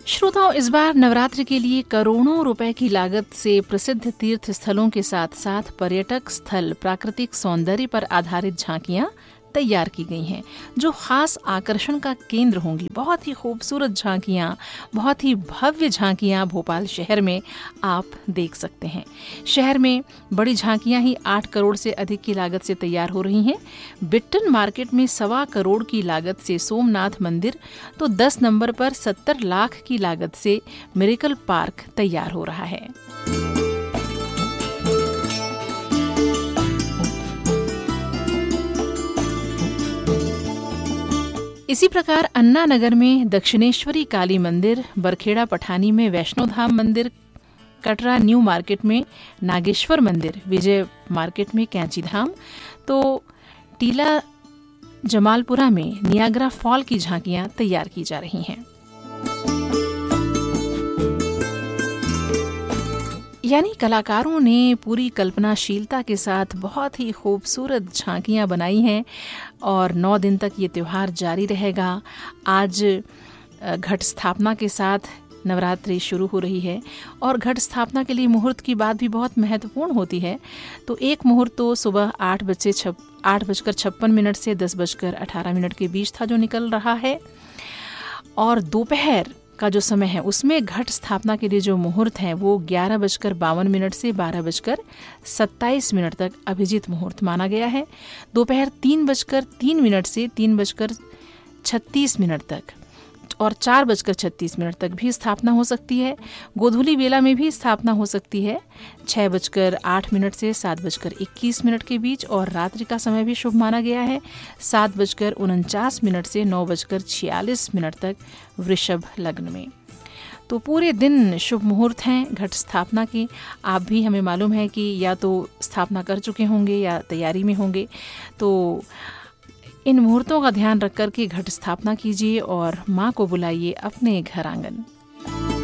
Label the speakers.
Speaker 1: श्रोताओं, इस बार नवरात्रि के लिए करोड़ों रुपए की लागत से प्रसिद्ध तीर्थ स्थलों के साथ साथ पर्यटक स्थल, प्राकृतिक सौंदर्य पर आधारित झांकियां तैयार की गई हैं, जो खास आकर्षण का केंद्र होंगी। बहुत ही खूबसूरत झांकियां, बहुत ही भव्य झांकियां भोपाल शहर में आप देख सकते हैं। शहर में बड़ी झांकियां ही 8 करोड़ से अधिक की लागत से तैयार हो रही हैं। बिट्टन मार्केट में 1.25 करोड़ की लागत से सोमनाथ मंदिर, तो 10 नंबर पर 70 लाख की लागत से मिरेकल पार्क तैयार हो रहा है। इसी प्रकार अन्ना नगर में दक्षिणेश्वरी काली मंदिर, बरखेड़ा पठानी में वैष्णो धाम मंदिर, कटरा न्यू मार्केट में नागेश्वर मंदिर, विजय मार्केट में कैंची धाम, तो टीला जमालपुरा में नियाग्रा फॉल की झांकियां तैयार की जा रही हैं। यानी कलाकारों ने पूरी कल्पनाशीलता के साथ बहुत ही खूबसूरत झांकियां बनाई हैं और 9 दिन तक ये त्यौहार जारी रहेगा। आज घट स्थापना के साथ नवरात्रि शुरू हो रही है और घट स्थापना के लिए मुहूर्त की बात भी बहुत महत्वपूर्ण होती है। तो एक मुहूर्त तो सुबह 8:56 से 10:18 के बीच था जो निकल रहा है, और दोपहर का जो समय है उसमें घट स्थापना के लिए जो मुहूर्त है वो 11:52 से 12:27 तक अभिजीत मुहूर्त माना गया है। दोपहर 3:03 से 3:36 तक और 4:36 तक भी स्थापना हो सकती है। गोधूली बेला में भी स्थापना हो सकती है 6:08 से 7:21 के बीच, और रात्रि का समय भी शुभ माना गया है 7:49 से 9:46 तक वृषभ लग्न में। तो पूरे दिन शुभ मुहूर्त हैं घट स्थापना के। आप भी, हमें मालूम है कि या तो स्थापना कर चुके होंगे या तैयारी में होंगे, तो इन मुहूर्तों का ध्यान रख कर के घट स्थापना कीजिए और माँ को बुलाइए अपने घर आंगन।